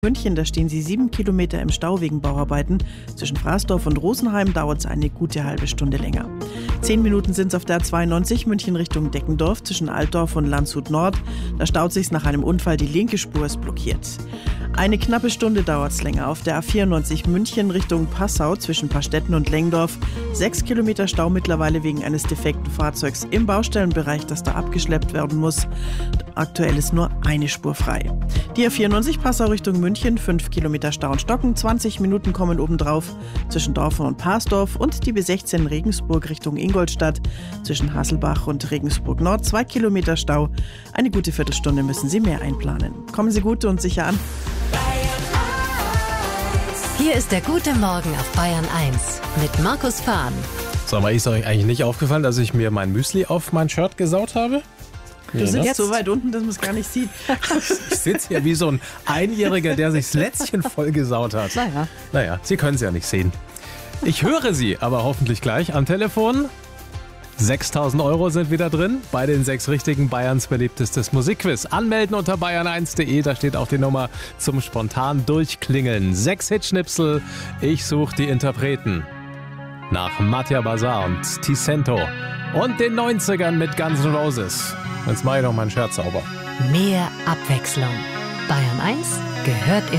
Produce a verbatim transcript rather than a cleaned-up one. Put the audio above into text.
München, da stehen Sie sieben Kilometer im Stau wegen Bauarbeiten. Zwischen Frasdorf und Rosenheim dauert es eine gute halbe Stunde länger. Zehn Minuten sind es auf der A zweiundneunzig München Richtung Deckendorf zwischen Altdorf und Landshut Nord. Da staut sich's nach einem Unfall, die linke Spur ist blockiert. Eine knappe Stunde dauert es länger auf der A vierundneunzig München Richtung Passau zwischen Pastetten und Lengdorf. Sechs Kilometer Stau mittlerweile wegen eines defekten Fahrzeugs im Baustellenbereich, das da abgeschleppt werden muss. Aktuell ist nur eine Spur frei. Die A vierundneunzig Passau Richtung München, fünf Kilometer Stau und Stocken, zwanzig Minuten kommen obendrauf zwischen Dorfen und Parsdorf und die B sechzehn Regensburg Richtung Ingolstadt zwischen Hasselbach und Regensburg Nord, zwei Kilometer Stau. Eine gute Viertelstunde müssen Sie mehr einplanen. Kommen Sie gut und sicher an. Hier ist der gute Morgen auf Bayern eins mit Markus Fahn. Sag mal, ist euch eigentlich nicht aufgefallen, dass ich mir mein Müsli auf mein Shirt gesaut habe? Du Ja, sitzt ne? so weit unten, dass man es gar nicht sieht. Ich sitze hier wie so ein Einjähriger, der sich das Lätzchen vollgesaut hat. Naja. Naja, Sie können es ja nicht sehen. Ich höre Sie aber hoffentlich gleich am Telefon. sechstausend Euro sind wieder drin bei den sechs richtigen Bayerns beliebtestes Musikquiz. Anmelden unter bayern eins punkt de, da steht auch die Nummer zum spontan durchklingeln. Sechs Hitschnipsel, ich suche die Interpreten. Nach Mattia Bazar und Ticento und den neunzigern mit Guns N' Roses. Jetzt mache ich noch meinen Shirt sauber. Mehr Abwechslung. Bayern eins gehört in